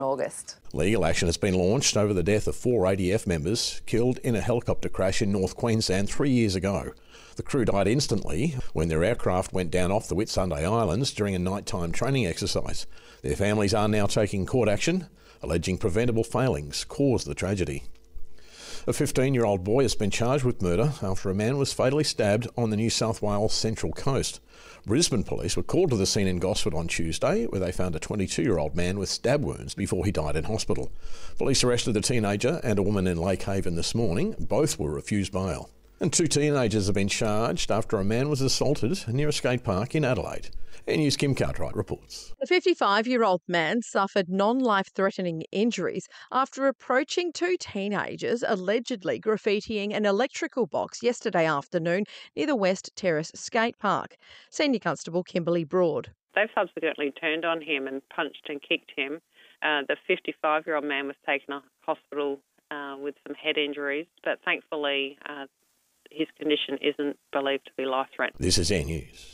August. Legal action has been launched over the death of 4 ADF members killed in a helicopter crash in North Queensland 3 years ago. The crew died instantly when their aircraft went down off the Whitsunday Islands during a nighttime training exercise. Their families are now taking court action, alleging preventable failings caused the tragedy. A 15-year-old boy has been charged with murder after a man was fatally stabbed on the New South Wales Central Coast. Brisbane police were called to the scene in Gosford on Tuesday, where they found a 22-year-old man with stab wounds before he died in hospital. Police arrested the teenager and a woman in Lake Haven this morning. Both were refused bail. And 2 teenagers have been charged after a man was assaulted near a skate park in Adelaide. News Kim Cartwright reports. The 55-year-old man suffered non-life-threatening injuries after approaching 2 teenagers allegedly graffitiing an electrical box yesterday afternoon near the West Terrace skate park. Senior Constable Kimberly Broad. They've subsequently turned on him and punched and kicked him. The 55-year-old man was taken to hospital with some head injuries, but thankfully his condition isn't believed to be life-threatening. This is Air News.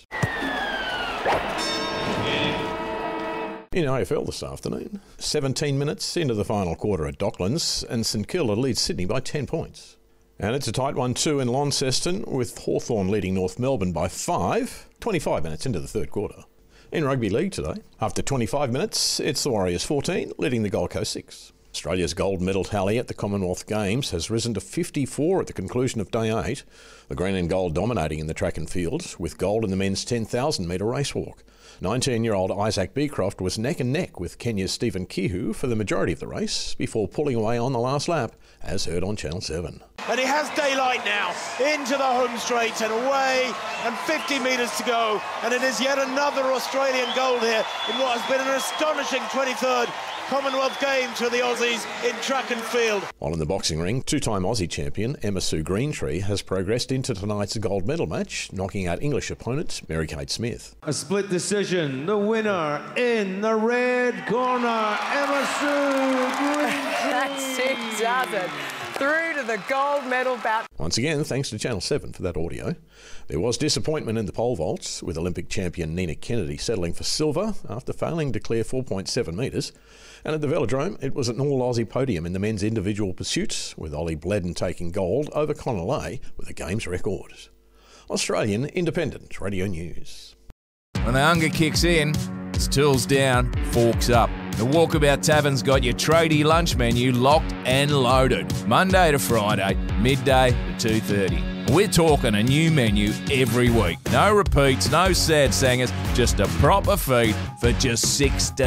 In AFL this afternoon, 17 minutes into the final quarter at Docklands, and St Kilda leads Sydney by 10 points. And it's a tight one too in Launceston, with Hawthorn leading North Melbourne by 5, 25 minutes into the third quarter. In Rugby League today, after 25 minutes, it's the Warriors 14, leading the Gold Coast 6. Australia's gold medal tally at the Commonwealth Games has risen to 54 at the conclusion of day 8, the green and gold dominating in the track and field, with gold in the men's 10,000 metre race walk. 19-year-old Isaac Beecroft was neck and neck with Kenya's Stephen Kihu for the majority of the race before pulling away on the last lap, as heard on Channel 7. And he has daylight now, into the home straight and away, and 50 metres to go, and it is yet another Australian gold here in what has been an astonishing 23rd Commonwealth Games for the Aussies in track and field. While in the boxing ring, 2-time Aussie champion Emma Sue Greentree has progressed into tonight's gold medal match, knocking out English opponent Mary-Kate Smith. A split decision, the winner in the red corner, Emma Sue Greentree. That's it, does it? Through to the gold medal bout. Once again, thanks to Channel 7 for that audio. There was disappointment in the pole vaults, with Olympic champion Nina Kennedy settling for silver after failing to clear 4.7 metres. And at the Velodrome, it was an all-Aussie podium in the men's individual pursuits, with Ollie Bledden taking gold over Conor Lay with a games record. Australian Independent Radio News. When the hunger kicks in, it's tools down, forks up. The Walkabout Tavern's got your tradie lunch menu locked and loaded. Monday to Friday, midday to 2:30. We're talking a new menu every week. No repeats, no sad sangers, just a proper feed for just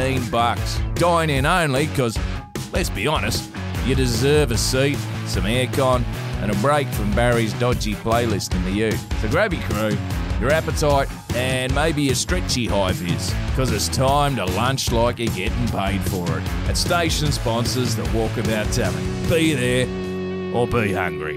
$16. Dine in only because, let's be honest, you deserve a seat, some aircon, and a break from Barry's dodgy playlist in the ute. So grab your crew, your appetite, and maybe a stretchy high vis, because it's time to lunch like you're getting paid for it. At station sponsors the Walkabout Tavern. Be there or be hungry.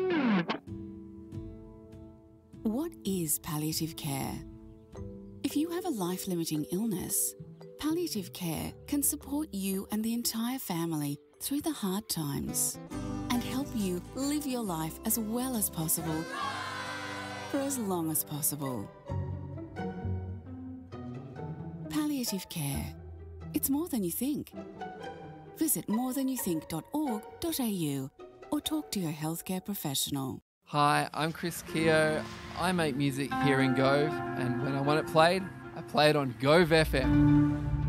What is palliative care? If you have a life-limiting illness, palliative care can support you and the entire family through the hard times and help you live your life as well as possible for as long as possible. Palliative care. It's more than you think. Visit morethanyoutthink.org.au or talk to your healthcare professional. Hi, I'm Chris Keogh. I make music here in Gove, and when I want it played, I play it on Gove FM.